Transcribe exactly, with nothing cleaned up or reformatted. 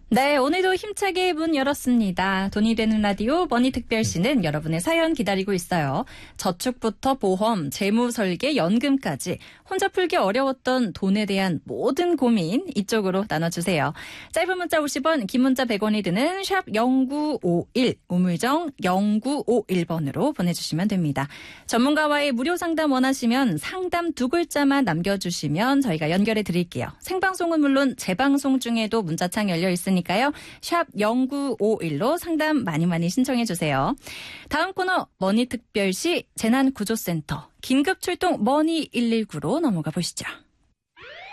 네, 오늘도 힘차게 문 열었습니다. 돈이 되는 라디오 머니특별시는 여러분의 사연 기다리고 있어요. 저축부터 보험, 재무 설계, 연금까지 혼자 풀기 어려웠던 돈에 대한 모든 고민 이쪽으로 나눠주세요. 짧은 문자 오십 원, 긴 문자 백 원이 드는 샵 공구오일, 우물정 공구오일 번으로 보내주시면 됩니다. 전문가와의 무료 상담 원하시면 상담 두 글자만 남겨주시면 저희가 연결해 드릴게요. 생방송은 물론 재방송 중에도 문자창 열려 있으니까요. 샵 공구오일로 상담 많이 많이 신청해 주세요. 다음 코너 머니특별시 재난구조센터 긴급출동 머니 일일구로 넘어가 보시죠.